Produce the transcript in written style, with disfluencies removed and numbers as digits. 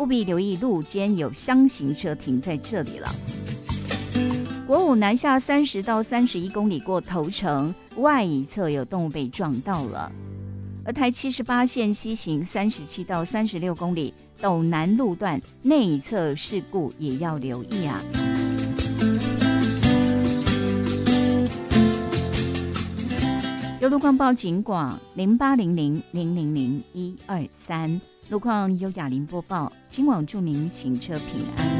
务必留意路肩有箱型车停在这里了。国五南下30到31公里过头城，外一侧有动物被撞到了。而台78线西行37到36公里斗南路段内一侧事故也要留意啊。有路况报警广0800000123，路况优雅林播报，今晚祝您行车平安。